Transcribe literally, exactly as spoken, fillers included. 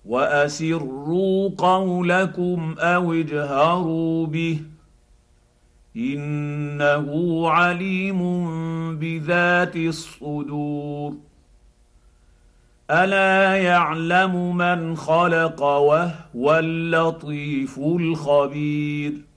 واسروا قولكم او اجهروا به انه عليم بذات الصدور الا يعلم من خلق وهو اللطيف الخبير